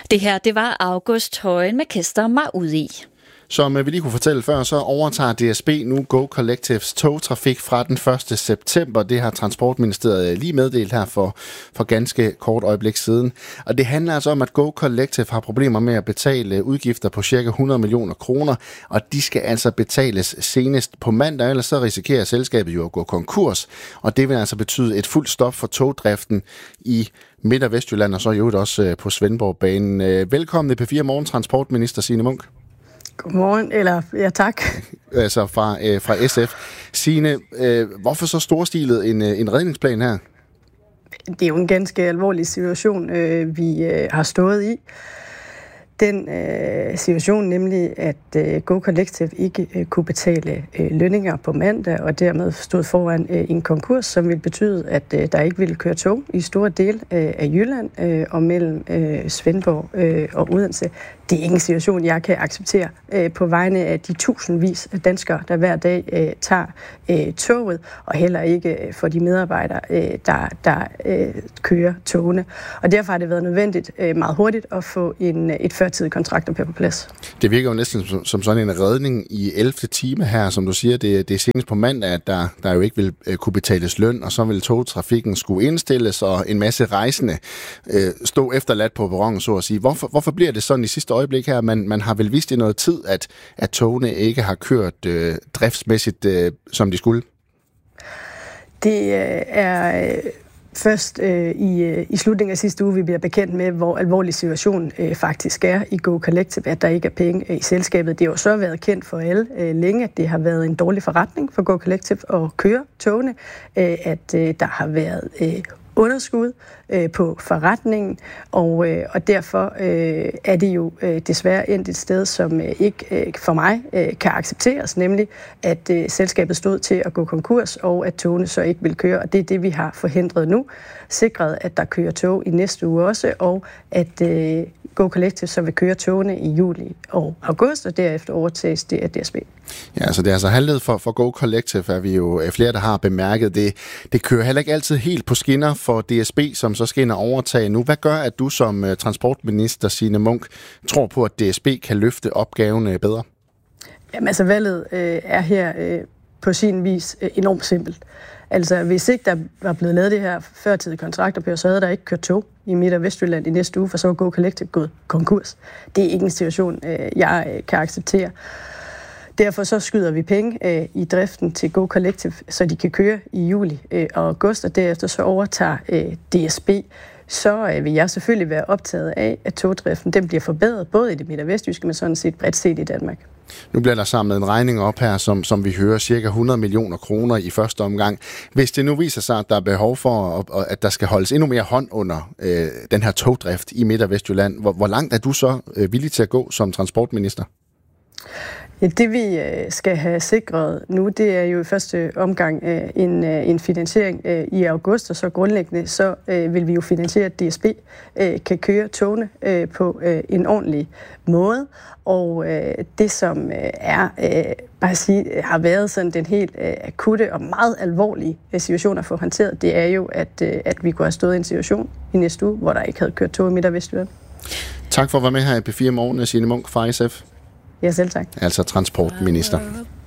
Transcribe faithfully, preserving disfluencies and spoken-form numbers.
Det her, det var August Højen med Kester mig ud i. Som vi lige kunne fortælle før, så overtager D S B nu Go Collectives togtrafik fra den første september. Det har Transportministeriet lige meddelt her for, for ganske kort øjeblik siden. Og det handler altså om, at Go Collective har problemer med at betale udgifter på cirka hundrede millioner kroner, og de skal altså betales senest på mandag, ellers så risikerer selskabet jo at gå konkurs. Og det vil altså betyde et fuldt stop for togdriften i Midt- og Vestjylland, og så jo også på Svendborgbanen. Velkommen i P fire Morgen, transportminister Signe Munk. Godmorgen, eller ja tak. Altså fra, øh, fra S F. Signe, øh, hvorfor så storstilet en, en redningsplan her? Det er jo en ganske alvorlig situation, øh, vi øh, har stået i. Den øh, situation nemlig, at øh, Go Collective ikke øh, kunne betale øh, lønninger på mandag, og dermed stod foran øh, en konkurs, som ville betyde, at øh, der ikke ville køre tog i store dele øh, af Jylland øh, og mellem øh, Svendborg øh, og Odense. Det er ikke en situation, jeg kan acceptere øh, på vegne af de tusindvis af danskere, der hver dag øh, tager øh, toget, og heller ikke øh, for de medarbejdere, øh, der, der øh, kører togene. Og derfor har det været nødvendigt øh, meget hurtigt at få en, et førtidig kontrakt på plads. Det virker jo næsten som, som sådan en redning i ellevte time her, som du siger. Det, det er senest på mandag, at der, der jo ikke vil øh, kunne betales løn, og så vil togtrafikken skulle indstilles, og en masse rejsende øh, stå efterladt på perronen, så at sige. Hvorfor, hvorfor bliver det sådan i sidste øjeblik her? Man, man har vel vist i noget tid, at, at togene ikke har kørt øh, driftsmæssigt, øh, som de skulle? Det øh, er... Øh Først øh, i, øh, i slutningen af sidste uge, vi bliver bekendt med, hvor alvorlig situationen øh, faktisk er i Go Collective, at der ikke er penge øh, i selskabet. Det har jo så været kendt for alle øh, længe, at det har været en dårlig forretning for Go Collective at køre togene, øh, at øh, der har været øh, underskud øh, på forretningen, og, øh, og derfor øh, er det jo øh, desværre endt et sted, som øh, ikke øh, for mig øh, kan accepteres, nemlig at øh, selskabet stod til at gå konkurs, og at togene så ikke vil køre, og det er det, vi har forhindret nu. Sikret, at der kører tog i næste uge også, og at øh, Go Collective så vil køre togene i juli og august, og derefter overtages det af D S B. Ja, altså det er altså halvlet for, for Go Collective, er vi jo flere, der har bemærket. Det, det kører heller ikke altid helt på skinner for D S B, som så skal ind og overtage nu. Hvad gør, at du som uh, transportminister, Signe Munk, tror på, at D S B kan løfte opgaven uh, bedre? Jamen altså, valget øh, er her øh, på sin vis øh, enormt simpelt. Altså, hvis ikke der var blevet lavet det her førtidige kontrakter på, så havde der ikke kørt tog i Midt- og Vestjylland i næste uge, for så var Go Collective gået konkurs. Det er ikke en situation, øh, jeg øh, kan acceptere. Derfor så skyder vi penge øh, i driften til Go Collective, så de kan køre i juli øh, og august, og derefter så overtager øh, D S B. Så øh, vil jeg selvfølgelig være optaget af, at togdriften den bliver forbedret, både i det midt- og vestjyske, men sådan set bredt set i Danmark. Nu bliver der samlet en regning op her, som, som vi hører, cirka hundrede millioner kroner i første omgang. Hvis det nu viser sig, at der er behov for, at der skal holdes endnu mere hånd under øh, den her togdrift i Midt- og Vestjylland, hvor, hvor langt er du så øh, villig til at gå som transportminister? Ja, det vi skal have sikret nu, det er jo i første omgang en, en finansiering i august, og så grundlæggende så vil vi jo finansiere, at D S B kan køre togene på en ordentlig måde. Og det, som er, bare at sige, har været sådan den helt akutte og meget alvorlige situation at få håndteret, det er jo, at, at vi kunne have stået i en situation i næste uge, hvor der ikke havde kørt tog i Midt- og Vestjylland. Tak for at være med her i P fire Morgen, Signe Munk fra S F. Ja, selv tak. Altså transportminister.